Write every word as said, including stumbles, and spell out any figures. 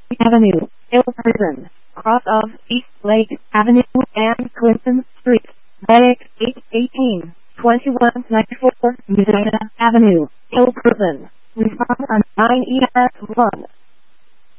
Avenue, Hill Prison, cross of East Lake Avenue and Clinton Street, Medic eight eighteen, twenty-one ninety-four, Medina Avenue, Hill Prison. Respond on nine E S one.